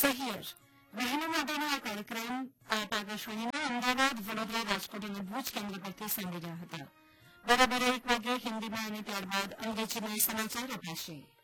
સહિયર બહેનો માટેનો આ કાર્યક્રમ આપ આકાશવાણીના અમદાવાદ વડોદરા રાજકોટ અને ભુજ કેન્દ્ર પરથી સાંભળી રહ્યા હતા. બરાબર 1 વાગે હિન્દીમાં અને ત્યારબાદ અંગ્રેજીમાં સમાચાર અપાશે.